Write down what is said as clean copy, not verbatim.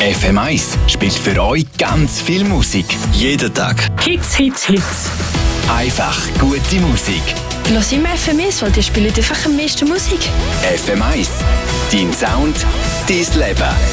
FM1 spielt für euch ganz viel Musik. Jeden Tag. Hits, Hits, Hits. Einfach gute Musik. Los immer FM1, weil die spielen einfach am meisten Musik. FM1, dein Sound, dein Leben.